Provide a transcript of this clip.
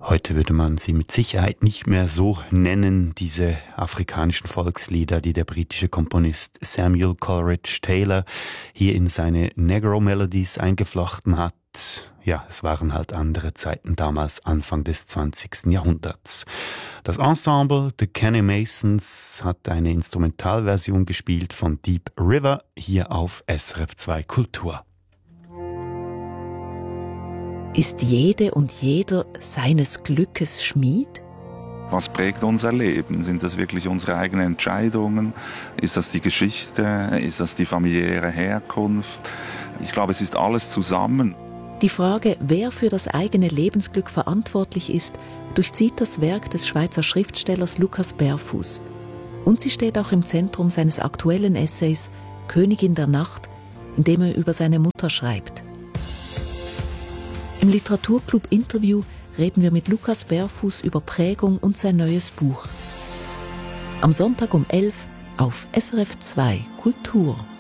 Heute würde man sie mit Sicherheit nicht mehr so nennen, diese afrikanischen Volkslieder, die der britische Komponist Samuel Coleridge Taylor hier in seine Negro Melodies eingeflochten hat. Ja, es waren halt andere Zeiten damals, Anfang des 20. Jahrhunderts. Das Ensemble The Kenny Masons hat eine Instrumentalversion gespielt von Deep River hier auf SRF 2 Kultur. Ist jede und jeder seines Glückes Schmied? Was prägt unser Leben? Sind das wirklich unsere eigenen Entscheidungen? Ist das die Geschichte? Ist das die familiäre Herkunft? Ich glaube, es ist alles zusammen. Die Frage, wer für das eigene Lebensglück verantwortlich ist, durchzieht das Werk des Schweizer Schriftstellers Lukas Berfuß. Und sie steht auch im Zentrum seines aktuellen Essays »Königin der Nacht«, in dem er über seine Mutter schreibt. Im Literaturclub Interview reden wir mit Lukas Berfuß über Prägung und sein neues Buch. Am Sonntag um 11 auf SRF 2 Kultur.